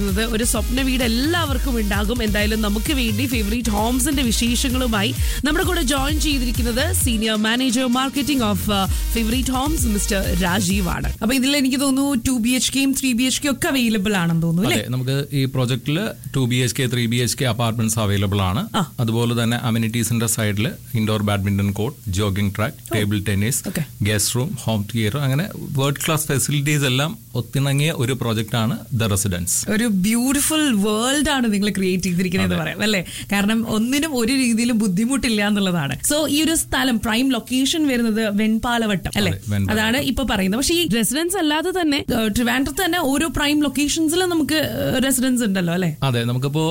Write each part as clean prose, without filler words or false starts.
ഒരു സ്വപ്ന വീട് എല്ലാവർക്കും ഉണ്ടാകും. എന്തായാലും നമുക്ക് വേണ്ടി ഫേവറേറ്റ് ഹോംസിന്റെ വിശേഷങ്ങളുമായി നമ്മുടെ കൂടെ ജോയിൻ ചെയ്തിരിക്കുന്നത് senior manager marketing of favourite Holmes mister Rajeev ആണ്. അപ്പൊ ഇതിൽ എനിക്ക് തോന്നുന്നു 2BHK 3BHK ഒക്കെ അവൈലബിൾ ആണെന്ന് തോന്നുന്നു അല്ലേ? നമുക്ക് ഈ പ്രോജക്റ്റിൽ 2BHK 3BHK അപ്പാർട്ട്മെന്റ്സ് അവൈലബിൾ ആണ്. അതുപോലെ തന്നെ അമ്യൂണിറ്റീസിന്റെ സൈഡിൽ indoor badminton court, jogging track, table tennis, guest room, home theatre, അങ്ങനെ വേൾഡ് ക്ലാസ് ഫെസിലിറ്റീസ് എല്ലാം ഒത്തിണങ്ങിയ ഒരു പ്രോജക്റ്റ് ആണ് ദ റെസിഡൻസ്. ഒരു ബ്യൂട്ടിഫുൾ വേൾഡ് ആണ് നിങ്ങൾ ക്രിയേറ്റ് ചെയ്തിരിക്കുന്നത് പറയാം അല്ലേ? കാരണം ഒന്നിനും ഒരു രീതിയിലും ബുദ്ധിമുട്ടില്ല എന്നുള്ളതാണ്. സോ ഈ ഒരു സ്ഥലം പ്രൈം ലൊക്കേഷൻ വരുന്നത് വെൺപാലവട്ടം അല്ലെ? അതാണ് ഇപ്പൊ പറയുന്നത്. പക്ഷേ ഈ റെസിഡൻസ് അല്ലാതെ തന്നെ ട്രിവാൻഡ്രത്ത് തന്നെ ഓരോ പ്രൈം ലൊക്കേഷൻസിലും നമുക്ക് റെസിഡൻസ് ഉണ്ടല്ലോ അല്ലെ? അതെ, നമുക്കിപ്പോ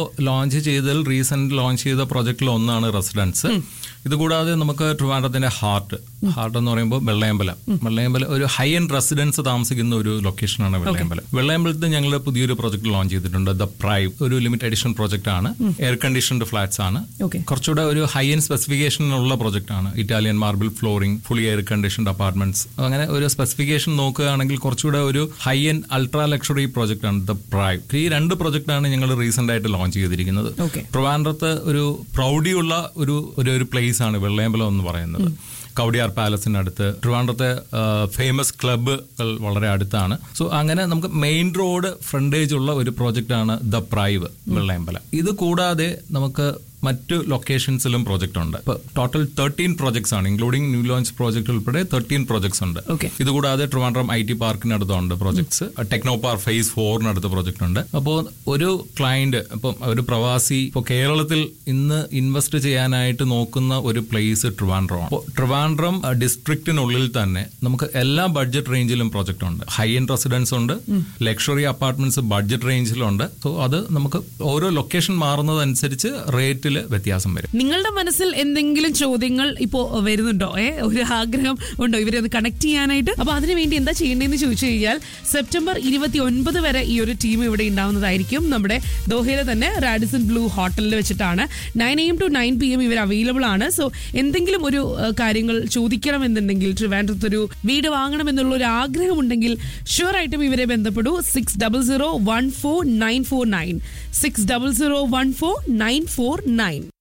റീസെന്റ് ലോഞ്ച് ചെയ്ത പ്രോജക്റ്റിൽ ഒന്നാണ് റെസിഡൻസ്. ഇതുകൂടാതെ നമുക്ക് ട്രിവാൻഡ്രത്തിന്റെ ഹാർട്ട് എന്ന് പറയുമ്പോൾ വെള്ളയമ്പലം ഒരു ഹൈ എൻഡ് റെസിഡൻസ് താമസിക്കുന്ന ഒരു ലൊക്കേഷനാണ് വെള്ളയമ്പലം. വെള്ളയമ്പലത്ത് ഞങ്ങൾ പുതിയൊരു പ്രോജക്ട് ലോഞ്ച് ചെയ്തിട്ടുണ്ട്. ദ പ്രൈവ് ഒരു ലിമിറ്റഡ് എഡിഷൻ പ്രോജക്റ്റ് ആണ്. എയർ കണ്ടീഷൻഡ് ഫ്ലാറ്റ്സ് ആണ്. കുറച്ചുകൂടെ ഒരു ഹൈ എൻഡ് സ്പെസിഫിക്കേഷനുള്ള പ്രോജക്റ്റ് ആണ്. Italian marble flooring, fully air conditioned apartments, അങ്ങനെ ഒരു സ്പെസിഫിക്കേഷൻ നോക്കുകയാണെങ്കിൽ കുറച്ചുകൂടെ ഒരു high end ultra luxury project ആണ് ദ പ്രൈവ്. ഈ രണ്ട് പ്രോജക്റ്റ് ആണ് ഞങ്ങൾ റീസെന്റ് ആയിട്ട് ലോഞ്ച് ചെയ്തിരിക്കുന്നത്. ട്രിവാൻഡ്രത്ത് ഒരു പ്രൗഢിയുള്ള ഒരു പ്ലേസ് ആണ് വെള്ളയമ്പലം എന്ന് പറയുന്നത്. കൗഡിയാർ പാലസിനടുത്ത്, ട്രിവാൻഡ്രത്തെ ഫേമസ് ക്ലബ്ബുകൾ വളരെ അടുത്താണ്. സോ അങ്ങനെ നമുക്ക് മെയിൻ റോഡ് ഫ്രണ്ടേജ് ഉള്ള ഒരു പ്രോജക്റ്റ് ആണ് ദ പ്രൈവ് വെള്ളയമ്പലം. ഇത് കൂടാതെ നമുക്ക് മറ്റു ലൊക്കേഷൻസിലും പ്രോജക്റ്റ് ഉണ്ട്. ഇപ്പൊ ടോട്ടൽ 13 പ്രോജക്ട്സ് ആണ്, ഇൻക്ലൂഡിംഗ് ന്യൂ ലോഞ്ച് പ്രോജക്ട് ഉൾപ്പെടെ 13 പ്രോജക്ട്സ് ഉണ്ട്. ഇതുകൂടാതെ Trivandrum IT പാർക്കിനടുത്തുണ്ട് projects. Techno park face 4 project ഉണ്ട്. അപ്പോൾ ഒരു ക്ലയന്റ്, ഇപ്പം ഒരു പ്രവാസി ഇപ്പോൾ കേരളത്തിൽ ഇന്ന് ഇൻവെസ്റ്റ് ചെയ്യാനായിട്ട് നോക്കുന്ന ഒരു പ്ലേസ് ട്രിവാൻഡ്രം ആണ്. ട്രിവാൻഡ്രം ഡിസ്ട്രിക്റ്റിനുള്ളിൽ തന്നെ നമുക്ക് എല്ലാ ബഡ്ജറ്റ് റേഞ്ചിലും പ്രോജക്റ്റ് ഉണ്ട്. ഹൈ എൻഡ് റെസിഡൻസ് ഉണ്ട്, ലക്ഷറി അപ്പാർട്ട്മെന്റ്സ് ബഡ്ജറ്റ് റേഞ്ചിലുണ്ട്. സോ അത് നമുക്ക് ഓരോ ലൊക്കേഷൻ മാറുന്നതനുസരിച്ച് റേറ്റ് വ്യത്യാസം വരും. നിങ്ങളുടെ മനസ്സിൽ എന്തെങ്കിലും ചോദ്യങ്ങൾ ഇപ്പോ വരുന്നുണ്ടോ? ഒരു ആഗ്രഹം ഉണ്ടോ ഇവരെ ഒന്ന് കണക്ട് ചെയ്യാനായിട്ട്? അപ്പൊ അതിനുവേണ്ടി എന്താ ചെയ്യേണ്ടതെന്ന് ചോദിച്ചു കഴിഞ്ഞാൽ സെപ്റ്റംബർ 29 വരെ ഈ ഒരു ടീം ഇവിടെ ഉണ്ടാവുന്നതായിരിക്കും. നമ്മുടെ ദോഹയിലെ തന്നെ റാഡിസൺ ബ്ലൂ ഹോട്ടലിൽ വെച്ചിട്ടാണ്. 9 AM to 9 PM ഇവർ അവൈലബിൾ ആണ്. സോ എന്തെങ്കിലും ഒരു കാര്യങ്ങൾ ചോദിക്കണമെന്നുണ്ടെങ്കിൽ, ട്രിവാൻഡ്രത്ത് ഒരു വീട് വാങ്ങണമെന്നുള്ള ഒരു ആഗ്രഹം ഉണ്ടെങ്കിൽ ഷുവർ ആയിട്ടും ഇവരെ ബന്ധപ്പെടൂ. 600144949 6001449